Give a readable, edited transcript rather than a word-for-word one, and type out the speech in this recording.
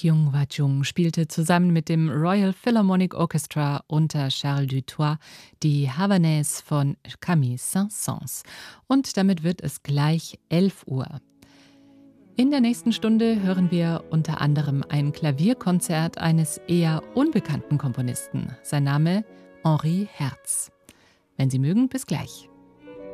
Kyung Wha-chung spielte zusammen mit dem Royal Philharmonic Orchestra unter Charles Dutoit die Havanaise von Camille Saint-Saëns. Und damit wird es gleich 11 Uhr. In der nächsten Stunde hören wir unter anderem ein Klavierkonzert eines eher unbekannten Komponisten. Sein Name Henri Herz. Wenn Sie mögen, bis gleich.